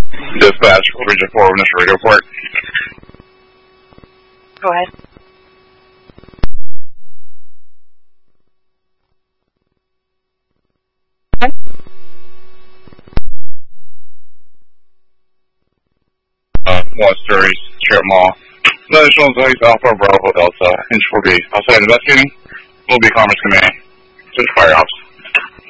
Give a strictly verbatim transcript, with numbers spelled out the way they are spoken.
Dispatch, Region four, initial radio report. Go ahead. Uh, one story, Strip Mall. Additional Zoe's Alpha Bravo Delta, Inch four B. Outside investigating, will be Commerce Command. Switch fire ops.